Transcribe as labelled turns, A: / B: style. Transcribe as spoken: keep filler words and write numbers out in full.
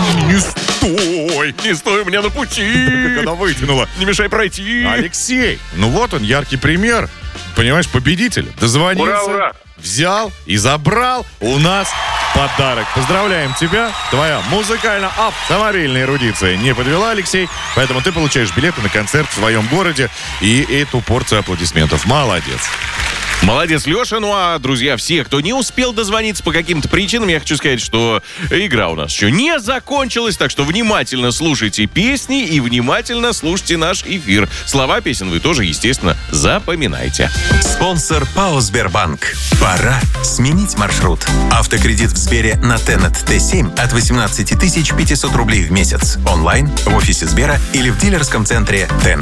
A: Не стой! Не стой у меня на пути!
B: Как она вытянула.
A: Не мешай пройти!
B: Алексей, ну вот он, яркий пример. Понимаешь, победитель. Дозвонился,
A: Ура, ура!
B: взял и забрал у нас подарок. Поздравляем тебя. Твоя музыкально-автомобильная эрудиция не подвела, Алексей. Поэтому ты получаешь билеты на концерт в своем городе и эту порцию аплодисментов. Молодец.
A: Молодец, Леша. Ну а, друзья, все, кто не успел дозвониться по каким-то причинам, я хочу сказать, что игра у нас еще не закончилась, так что внимательно слушайте песни и внимательно слушайте наш эфир. Слова песен вы тоже, естественно, запоминайте.
C: Спонсор ПАО «Сбербанк». Пора сменить маршрут. Автокредит в Сбере на Тенет Т семь от восемнадцать тысяч пятьсот рублей в месяц. Онлайн, в офисе Сбера или в дилерском центре Тенет.